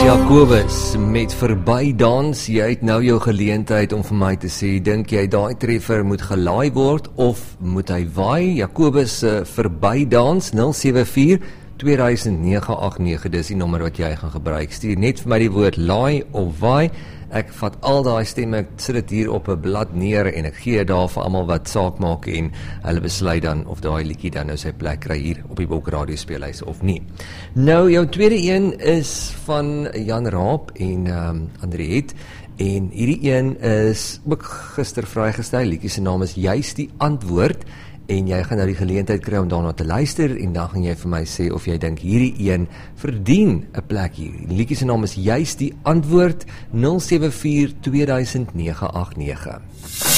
Jakobus met Verbydans. Jy het nou jou geleentheid om vir my te sê, dink jy daai treffer moet gelaai word of moet hy waai? Jakobus Verbydans 074-2009-89, dis die nommer wat jy gaan gebruik. Stuur net vir my die woord laai of waai. Ek vat al daai stemme, ek sit dit hier op 'n blad neer en ek gee daar vir almal wat saak maak en hulle besluit dan of daai liedjie dan nou sy plek kry hier op die Bulk Radio speellys of nie. Nou, jou tweede een is van Jan Raap en Andriet, en hierdie een is ook gister vrygestel. Liedjie se naam is Juist die Antwoord. En jy gaan nou die geleentheid kry om daarna te luister en dan gaan jy vir my sê of jy dink hierdie een verdien 'n plek hier. Die liedjie se naam is Juist die Antwoord, 074-2009-89.